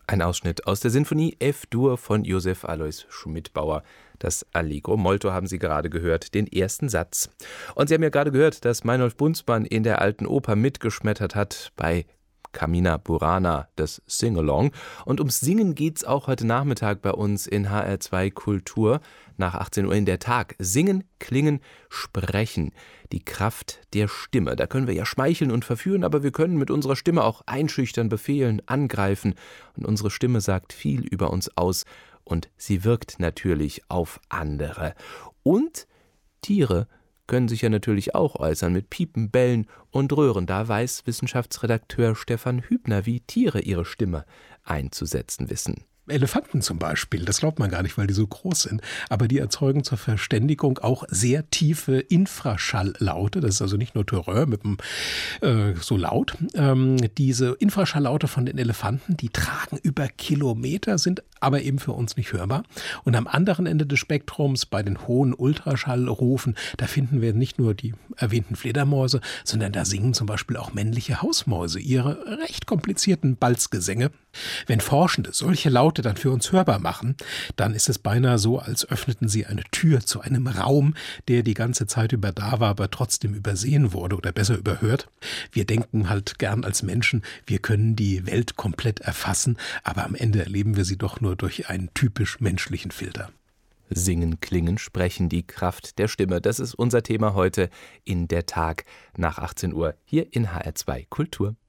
Ein Ausschnitt aus der Sinfonie F-Dur von Josef Alois Schmidbauer. Das Allegro molto haben Sie gerade gehört, den ersten Satz. Und Sie haben ja gerade gehört, dass Meinolf Bunzmann in der Alten Oper mitgeschmettert hat bei Carmina Burana, das Sing-Along. Und ums Singen geht's auch heute Nachmittag bei uns in HR2 Kultur. Nach 18 Uhr in der Tag. Singen, klingen, sprechen. Die Kraft der Stimme. Da können wir ja schmeicheln und verführen, aber wir können mit unserer Stimme auch einschüchtern, befehlen, angreifen. Und unsere Stimme sagt viel über uns aus. Und sie wirkt natürlich auf andere. Und Tiere können sich ja natürlich auch äußern mit Piepen, Bellen und Röhren. Da weiß Wissenschaftsredakteur Stefan Hübner, wie Tiere ihre Stimme einzusetzen wissen. Elefanten zum Beispiel, das glaubt man gar nicht, weil die so groß sind, aber die erzeugen zur Verständigung auch sehr tiefe Infraschalllaute. Das ist also nicht nur Terreur mit dem so laut. Diese Infraschalllaute von den Elefanten, die tragen über Kilometer, sind aber eben für uns nicht hörbar. Und am anderen Ende des Spektrums, bei den hohen Ultraschallrufen, da finden wir nicht nur die erwähnten Fledermäuse, sondern da singen zum Beispiel auch männliche Hausmäuse ihre recht komplizierten Balzgesänge. Wenn Forschende solche Laute dann für uns hörbar machen, dann ist es beinahe so, als öffneten sie eine Tür zu einem Raum, der die ganze Zeit über da war, aber trotzdem übersehen wurde oder besser überhört. Wir denken halt gern als Menschen, wir können die Welt komplett erfassen, aber am Ende erleben wir sie doch nur durch einen typisch menschlichen Filter. Singen, klingen, sprechen, die Kraft der Stimme. Das ist unser Thema heute in der Tag nach 18 Uhr hier in HR2 Kultur.